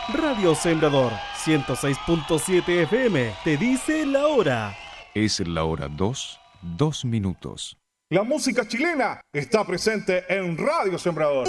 Radio Sembrador 106.7 FM te dice la hora. Es la hora 2:02. La música chilena está presente en Radio Sembrador.